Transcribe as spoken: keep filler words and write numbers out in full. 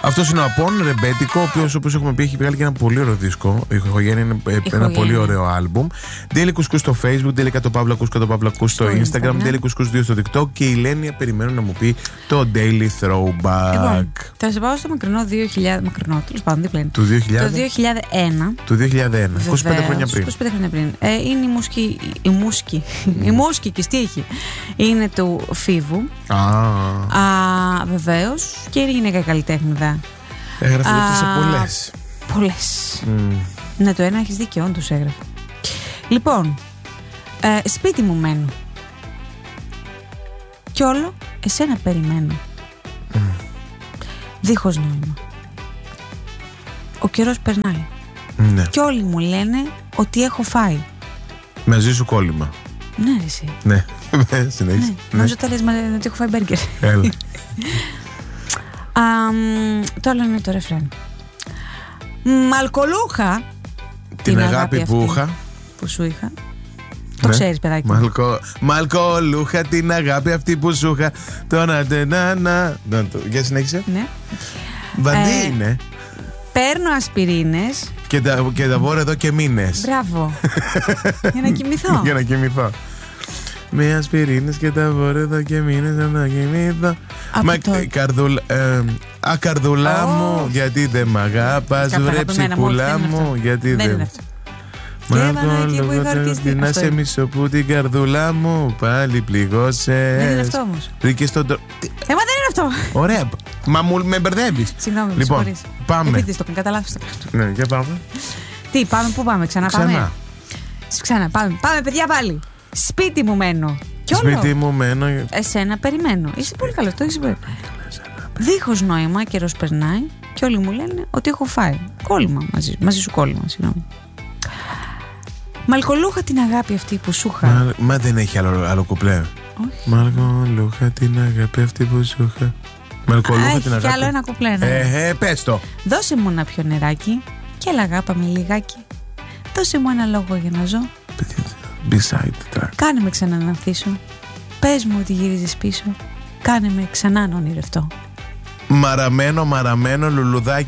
Αυτός είναι ο Απόν Ρεμπέτικο, ο οποίος, όπως έχουμε πει, έχει βγάλει και ένα πολύ ωραίο δίσκο. Η Ηχογένεια είναι ένα Ηχογένεια. πολύ ωραίο άλμπουμ. Daily Couscous στο Facebook, Daily Κατο Παύλα Κούσκο, Κατο Παύλα Κούσκο στο Instagram, Instagram. Daily Couscous δύο στο TikTok και η Λένια περιμένω να μου πει το Daily Throwback. Λοιπόν, θα σε πάω στο μακρινό δύο χιλιάδες. Μακρινό, τέλος πάντων, δίπλα είναι. Του δύο χιλιάδες. Το δύο χιλιάδες ένα. Του δύο χιλιάδες ένα. είκοσι πέντε χρόνια πριν. είκοσι πέντε χρόνια πριν. Ε, είναι η μουσική. Η μουσική. Η μουσική, τι έχει. Είναι του Φίβου. Α, Α, βεβαίως. Και είναι γυναίκα καλλιτέχνηδα. έγραφε Α, σε πολλές. Πολλές. Mm. Ναι, το ένα έχεις δίκιο, όντως έγραφε. Λοιπόν, ε, σπίτι μου μένω. Κι όλο εσένα περιμένω. Mm. Δίχως νόημα. Ο καιρός περνάει. Ναι. Κι όλοι μου λένε ότι έχω φάει. Μαζί σου κόλλημα. Ναι, ρε εσύ. Ναι, συνέχισε. Ναι, Ναι. νομίζω ότι λες μα, ότι έχω φάει μπέργκερ. Έλα. Αμ, το άλλο είναι το ρεφρέν. Μαλκολούχα. Την αγάπη που αυτή είχα. που σου είχα. Το Ναι. ξέρεις, παιδάκι. Μαλκο... Μαλκολούχα, την αγάπη αυτή που σου είχα. Τώρα να να. Για συνέχισε. Ναι. Βαντί Ε, είναι. Παίρνω ασπιρίνες. Και τα, και τα βόρω εδώ και μήνες. Μπράβο. Για να κοιμηθώ. Για να κοιμηθώ. Με ασπιρίνες και τα βόρω εδώ και μήνες να κοιμηθώ. Από Μα το- καρδουλ, ε, α, καρδουλά Ω. μου, γιατί δεν μ' αγάπας. Κάπου Βρε αγαπημένα μου, ψυχούλα δεν είναι μου, αυτό. γιατί Δεν δεν. είναι αυτό. Και έβαλα εκεί που είχα ορκιστεί. Να Αυτό σε είναι. μισώ που την καρδουλά μου πάλι πληγώσες. Δεν είναι αυτό όμως. Βρήκες τον τρο- Τι- Ε, μα δεν είναι αυτό. Ωραία. Μα μου με μπερδεύεις. Συγγνώμη, με Λοιπόν, συγχωρείς. πάμε. Επειδή το κάνω κατά λάθος το κάνω. Ναι, για πάμε. Τι, πάμε, πού πάμε, ξανά πάμε. Ξανά. Σ- Ξανά, πάμε. Πάμε, παιδιά, πάλι. Σπίτι μου μένω. Κι όλο. Σπίτι μου μένω. Εσένα περιμένω. Είσαι πολύ καλό, το έχεις πει. Δίχως νόημα, καιρός περνάει και όλοι μου λένε ότι έχω φάει. Κόλλημα μαζί, μαζί σου κόλλημα, συγγνώμη. Μαλκολούχα την αγάπη αυτή που σου είχα. Μα, μα δεν έχει άλλο, άλλο κουπλέ. Όχι. Μαλκολούχα την αγάπη αυτή που σου είχα. Α, Μαλκολούχα έχει την κι αγάπη. άλλο ένα κουπλέ. ναι. Ε, ε, πες το. Δώσε μου ένα πιο νεράκι και έλα αγάπα με λιγάκι. Δώσε μου ένα λόγο για να ζω. Beside track. Κάνε με ξανά να ανθίσω. Πες μου ότι γυρίζεις πίσω. Κάνε με ξανά να ονειρευτώ. Μαραμένο, μαραμένο, λουλουδάκι